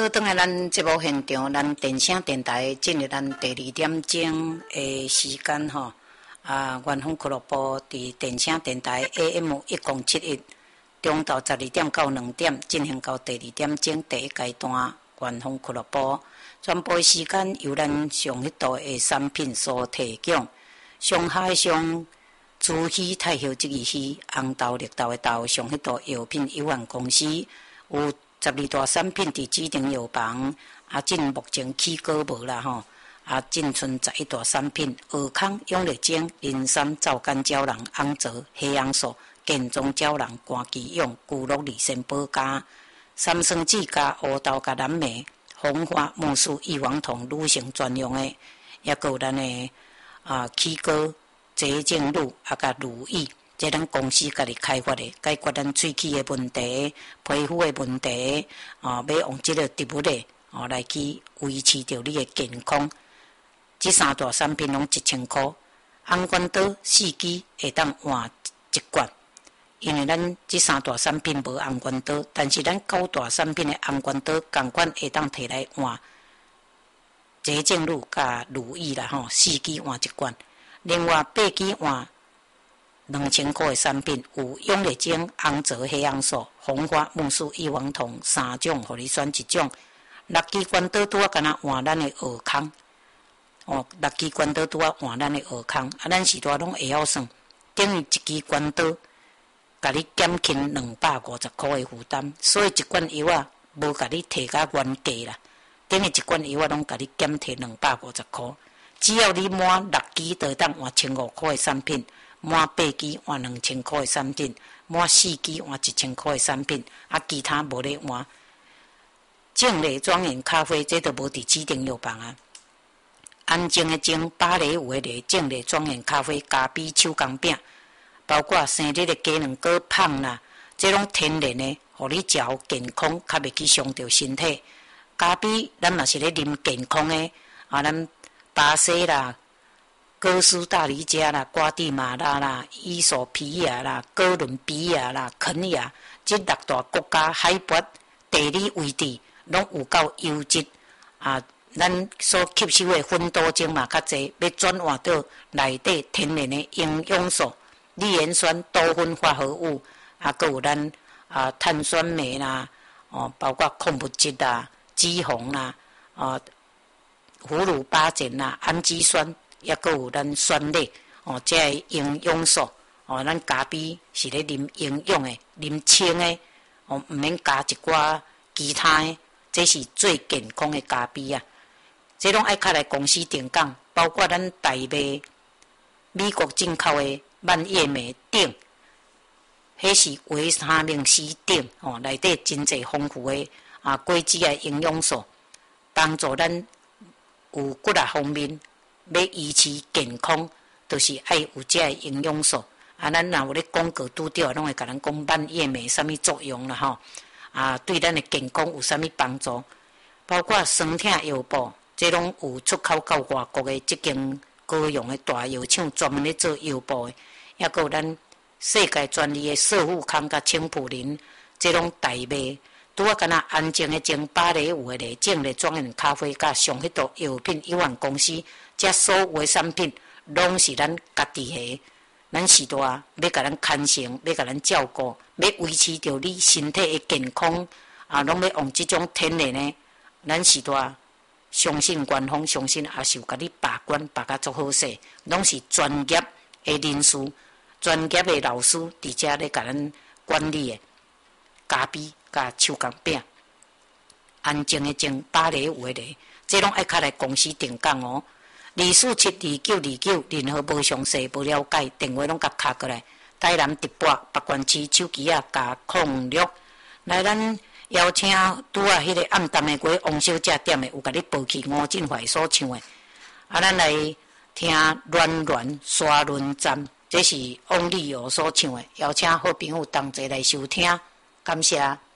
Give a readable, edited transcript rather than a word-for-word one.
倒转来咱节目现场，咱电声电台进入咱第2点钟的时间吼。元丰俱乐部伫电声电台 AM1071，中昼12点到2点进行到第2点钟第一阶段元丰俱乐部。全部时间由咱上迄度的产品所提供。上海上珠稀太后这个稀，红豆绿豆的豆，上迄度药品有限公司有12大产品伫指定药房，进目前起果无啦吼，进剩11大产品：尔康、永乐精、磷酸、皂苷胶囊、红泽、黑杨素、健壮胶囊、肝基用、骨碌利肾保加、三酸酯加乌豆加蓝莓、红花木素、异黄酮、女性专用的，也有咱的起果洁净乳甲乳液。这咱公司家己开发的，解决咱喙齿的问题、皮肤的问题，要用这个植物的来去维持着你的健康。这3大产品拢1000块，红关刀4支会当换1罐。因为咱这3大产品无红关刀，但是咱9大产品的红关刀同款会当摕来换洁净乳甲乳液啦吼，4支换1罐。另外8支换2000块的产品有永乐精、红泽、黑杨素、红花木素、异黄酮3种，互你选1种。6支关刀拄敢若换咱的尔康，6支关刀拄换咱的尔康，咱时代拢会晓算，等于1支关刀，甲你减轻250块的负担，所以1罐药啊，无甲你摕甲原价啦，等于1罐药啊，拢甲你减摕250块。只要你满6支，就当换1500块的产品。满8支换2000块的产品，满4支换1000块的产品，其他无咧换。正丽庄园咖啡，这都无伫指定药房啊。安静的静，芭蕾舞的丽，正丽庄园咖啡，咖啡手工饼，包括生日的鸡卵果胖啦，这拢天然的，互你食好健康，较袂去伤着身体。咖啡咱嘛是咧啉健康的，咱巴西啦。哥斯达黎加啦、瓜地马拉啦、伊索比亚啦、哥伦比亚啦、肯亚，这6大国家海拔、地理位置拢有够优质咱所吸收的芬多精嘛较济，要转换到内底天然的营养素、绿盐酸、多酚化合物，还有咱碳酸镁啦，包括矿物质啦、脂肪啦、葫芦巴碱啦、氨基酸。也阁有咱酸类这个营养素咱咖啡是咧啉营养的、啉清的毋免加一寡其他的，这是最健康的咖啡啊！这拢爱卡来公司定岗，包括咱大卖美国进口的蔓越莓顶，迄是维他命 C 顶内底真侪丰富的果汁的营养素，帮助咱有骨力方面。要维持健康，就是爱有这个营养素。咱若有咧广告拄着，拢会甲咱讲蔓越莓什么作用啦吼。对咱的健康有啥物帮助？包括酸痛药布，这拢有出口到外国的即间高用的大药厂，专门咧做药布的。也有咱世界专利的瘦富康甲青普林，这拢大卖。拄敢若安静的静芭蕾舞的丽正的庄园咖啡，甲上迄度药品有限公司。这所有的产品拢是咱家己的，咱时代要甲咱看成，要甲咱照顾，要维持着你身体的健康拢要用这种天然的。咱时代相信官方，相信也是有甲你把关把甲做好势，拢是专业的人士、专业的老师伫遮咧甲咱管理的咖啡甲手工饼。安静的静，芭蕾舞的丽，这拢爱卡来公司定岗哦。2472929，任何无详细、无了解，电话拢甲卡过来。台南直播北关区手机加06。来，咱邀请拄迄个暗淡的歌，王小姐点的有甲你报去吴振怀所唱的。咱来听《暖暖沙轮站》，这是王力友所唱的。邀请好朋友同齐来收听，感谢。